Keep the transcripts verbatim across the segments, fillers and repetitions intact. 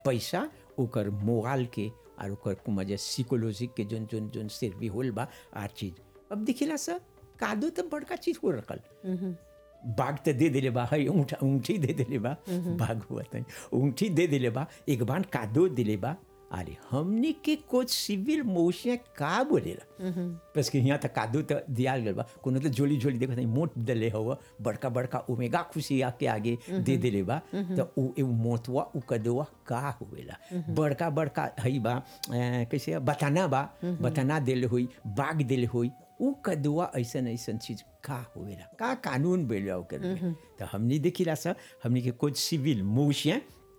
पैसा ओकर मोराल के और ओकर कुमा जे साइकोलॉजी के जोन जोन जोन सिर भी होल बा आ चीज। अब देखिला सर कादो तो बड़का चीज हो रखल, बाघ तो दे दिले बा, है ऊँट ऊँटी दे दिले बा, बाघ हुआ था ऊँटी दे दिले बा, एक बार कादो दिले बा। अरे हमने के कुछ सिविल मोशिया का बोलेला बस कि यहाँ तक कादो तो दिया गया बा, कोनो तो जोली जोली देखो नहीं मोट दले हुआ बड़का बड़का ओमेगा खुशी आके आगे दे दिले बा, तो उ ए मोटवा उ कदवा का होवेला बड़का बड़का हई बा कैसे बताना बा, बताना दिले हुई बाघ दिले हुई उ कदवा ऐसन ऐसन चीज का होवेला का कानून बेला ओकर। तो हमने देखिला सर हमने के कुछ सिविल मोशिया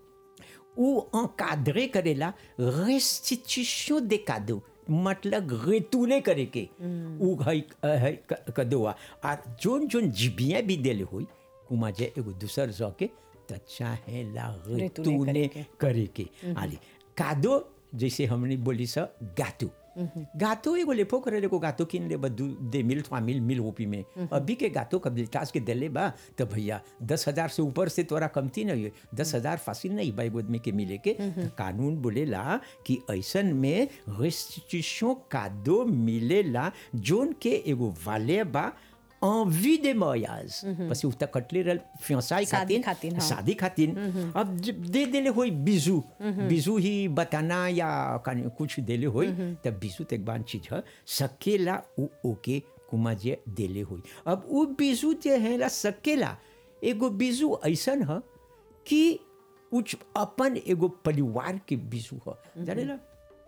ou encadrer करेला restitution des cadeaux मतलब retourner करे के उ है कदवा और जोन जोन जिबिया भी देले होई कुमा जे एगो दूसर जाके त चाहे ला retourner करे के आली कादो जैसे हमने बोली सा गातो गातो एगो लेपो करे को गातो किन ले बदू दे मिल थ्वा मिल मिल ओपी में अभी के गातो कब टास के दिले बा तो भैया दस हजार से ऊपर से तोरा कमती नहीं है, दस हजार फासिल नहीं बाई गोद में के मिले के। कानून बोलेला कि ऐसन में रेस्टिट्यूशन कादो मिलेला जोन के एगो वाले बा en vue de mariage parce que उता कटले रल फियांसाई खातिन शादी खातिन अब दे देले होई बिजू बिजू ही बताना या कुछ देले होई तब बिजू तक बान चीज है सकेला उ ओके कुमा जे देले होई। अब उ बिजू जे है ला सकेला एगो बिजू ऐसन है कि उच अपन एगो परिवार के बिजू है जाने ला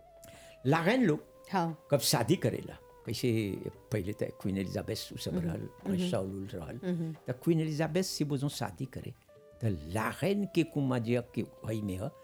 लागन लोग हाँ कब शादी करेला कैसे पहले तो क्वीन एलिजाबेथ सब रहल शाउल रहल तो क्वीन एलिजाबेथ से बोझो शादी करे तो लाहन के कुमा जे के वही में है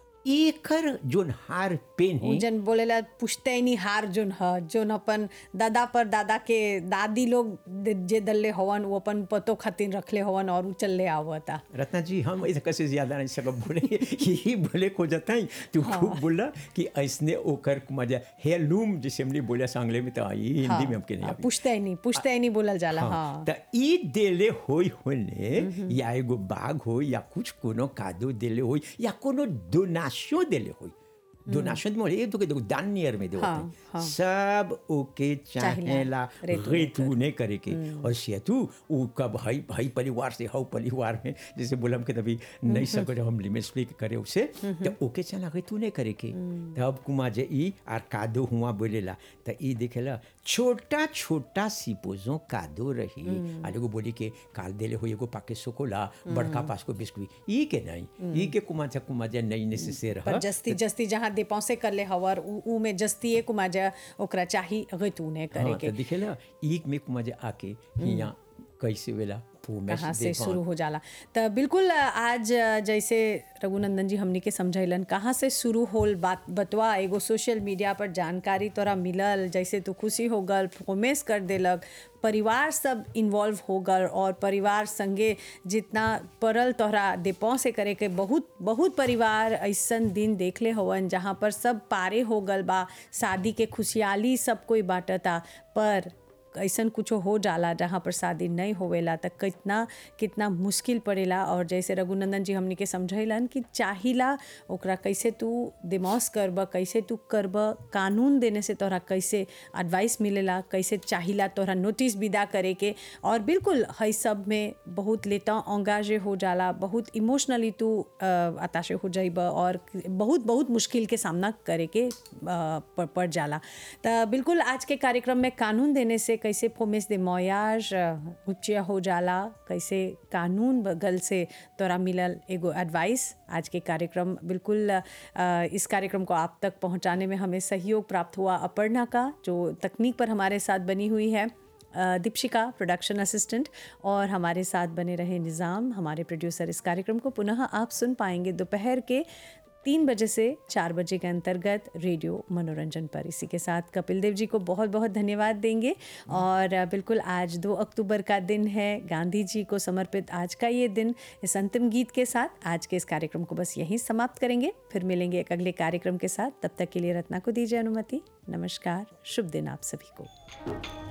एकर जोन हार पेन है जन बोलेला पुश्तैनी हार जोन है जोन अपन दादा पर दादा के दादी लोग जे दल्ले हवन वो अपन पतो खातिर रखले हवन और चलले आवता। रत्ना जी हम ऐसे कैसे ज्यादा नहीं सकब बोले यही बोले को जाता है तू खूब बोला कि ऐसने ओकर मजा हेलूम जैसे हमने बोला सांगले में तो आई हिंदी में हमके नहीं पुश्तैनी पुश्तैनी बोलल जाला। हाँ तो ई देले होई होने या एगो बाघ हो या कुछ कोनो कादो देले होई या कोनो डोना शो देले होई डोनेशन में ये तो के दान नियर में दे हाँ, हाँ। सब ओके चाहेला रेटूने करे के और सेतु उ कब हई हई परिवार से हौ परिवार में जैसे बोलम के तभी नहीं सको जब हम लिमिट स्प्लिट करे उसे तो ओके चला रेटूने करे के तब कुमा जे ई आर कादो हुआ बोलेला तो ई देखेला छोटा छोटा सिपोजो कादो रही आले को बोली के काल देले हो एगो पाके सोकोला बड़का पास को बिस्कुट ई के नहीं ई के कुमा चा कुमा जे नहीं नेसेसरी पर जस्ती जस्ती जहां दे पौसे कर ले हवर उ, उ में जस्ती एक मजा ओकरा चाही गतूने करे हाँ, के तो दिखेला एक में मजा आके यहाँ कैसे वेला कहाँ से शुरू हो जाला। तो बिल्कुल आज जैसे रघुनंदन जी हमनी के समझैलन कहाँ से शुरू होल बात बतवा एगो सोशल मीडिया पर जानकारी तोरा मिलल जैसे तू खुशी हो गल फोमेस कर देलक परिवार सब इन्वॉल्व हो गल और परिवार संगे जितना परल तोहरा देपौ से करे के बहुत बहुत परिवार ऐसन दिन देख ले हवन जहाँ पर सब पारे हो गल बा शादी के खुशहाली सब कोई बांटता पर ऐसन कुछ हो जाला जहाँ पर शादी नहीं होवेला तो कितना कितना मुश्किल पड़ेला। और जैसे रघुनंदन जी हमनी के समझैलन कि चाहिला ओकरा कैसे तू दिमाग करब कैसे तू करब कानून देने से तोहरा कैसे एडवाइस मिलेला कैसे चाहिला तोहरा नोटिस विदा करे के और बिल्कुल है सब में बहुत लेटा एंगाजे हो जाला बहुत इमोशनली तू अताशे हो जाइब और बहुत बहुत मुश्किल के सामना करे के पड़ जाला। तो बिल्कुल आज के कार्यक्रम में कानून देने से कैसे फोमेस दे मोयाज गुच्चिया हो जाला कैसे कानून बगल से तोरा मिलल एगो एडवाइस आज के कार्यक्रम बिल्कुल इस कार्यक्रम को आप तक पहुंचाने में हमें सहयोग प्राप्त हुआ अपर्णा का जो तकनीक पर हमारे साथ बनी हुई है, दीपशिका प्रोडक्शन असिस्टेंट और हमारे साथ बने रहे निज़ाम हमारे प्रोड्यूसर। इस कार्यक्रम को पुनः आप सुन पाएंगे दोपहर के तीन बजे से चार बजे के अंतर्गत रेडियो मनोरंजन पर। इसी के साथ कपिल देव जी को बहुत बहुत धन्यवाद देंगे और बिल्कुल आज दो अक्टूबर का दिन है गांधी जी को समर्पित आज का ये दिन इस अंतिम गीत के साथ आज के इस कार्यक्रम को बस यहीं समाप्त करेंगे। फिर मिलेंगे एक अगले कार्यक्रम के साथ, तब तक के लिए रत्ना को दीजिए अनुमति। नमस्कार, शुभ दिन आप सभी को।